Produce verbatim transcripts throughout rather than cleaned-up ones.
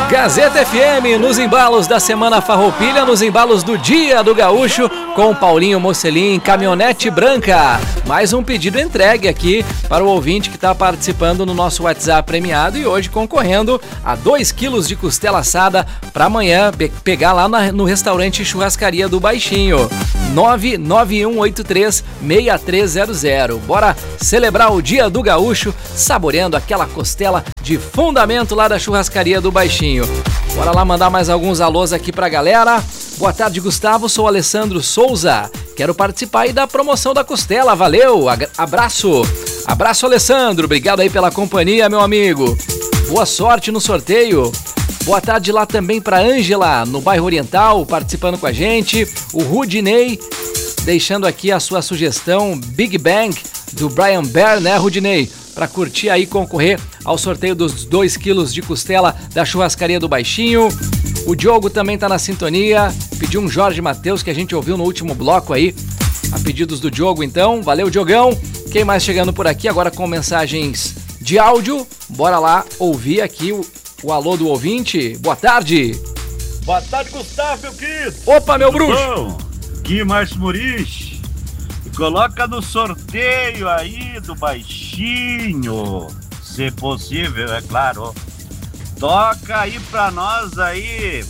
Gazeta F M, nos embalos da Semana Farroupilha, nos embalos do Dia do Gaúcho, com Paulinho Mocelin, caminhonete branca. Mais um pedido entregue aqui para o ouvinte que está participando no nosso WhatsApp premiado e hoje concorrendo a dois quilos de costela assada para amanhã pegar lá na, no restaurante Churrascaria do Baixinho. nove nove um oito três seis três zero zero. Bora celebrar o Dia do Gaúcho saboreando aquela costela de fundamento lá da Churrascaria do Baixinho. Bora lá mandar mais alguns alôs aqui pra galera. Boa tarde, Gustavo, sou Alessandro Souza. Quero participar aí da promoção da costela, valeu, abraço. Abraço, Alessandro, obrigado aí pela companhia, meu amigo. Boa sorte no sorteio. Boa tarde lá também pra Ângela, no bairro Oriental, participando com a gente. O Rudinei, deixando aqui a sua sugestão, Big Bang, do Brian Bear, né, Rudinei? Para curtir aí, concorrer ao sorteio dos dois quilos de costela da Churrascaria do Baixinho. O Diogo também tá na sintonia, pediu um Jorge Mateus que a gente ouviu no último bloco aí, a pedidos do Diogo então. Valeu, Diogão. Quem mais chegando por aqui agora com mensagens de áudio? Bora lá ouvir aqui o, o alô do ouvinte. Boa tarde. Boa tarde, Gustavo, meu querido. Opa, meu Tudo bruxo. Bom? Aqui, Márcio Moriz. Coloca no sorteio aí do Baixinho, se possível, é claro. Toca aí pra nós aí.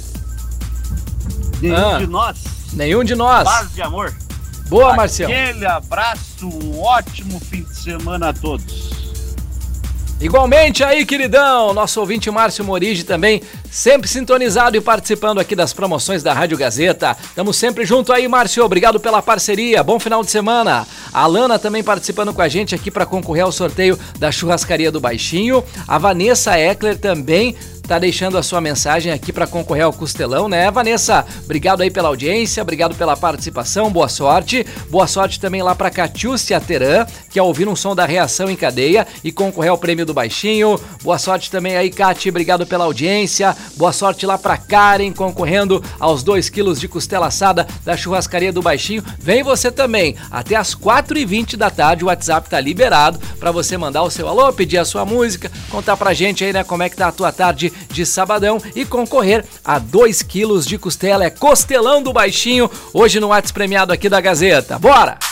Nenhum ah, de nós. Nenhum de nós. Paz de amor. Boa, Marcião. Aquele abraço, um ótimo fim de semana a todos. Igualmente aí, queridão, nosso ouvinte Márcio Morigi também, sempre sintonizado e participando aqui das promoções da Rádio Gazeta. Tamo sempre junto aí, Márcio, obrigado pela parceria, bom final de semana. A Alana também participando com a gente aqui para concorrer ao sorteio da Churrascaria do Baixinho. A Vanessa Eckler também tá deixando a sua mensagem aqui para concorrer ao costelão, né, Vanessa? Obrigado aí pela audiência, obrigado pela participação, boa sorte. Boa sorte também lá para Catiúcia Teran, que é ouvir um som da Reação em Cadeia e concorrer ao prêmio do Baixinho. Boa sorte também aí, Cati, obrigado pela audiência. Boa sorte lá para Karen, concorrendo aos dois quilos de costela assada da Churrascaria do Baixinho. Vem você também, até as quatro e vinte da tarde, o WhatsApp tá liberado para você mandar o seu alô, pedir a sua música, contar pra gente aí, né, como é que tá a tua tarde de sabadão e concorrer a dois quilos de costela. É Costelão do Baixinho, hoje no WhatsApp premiado aqui da Gazeta. Bora!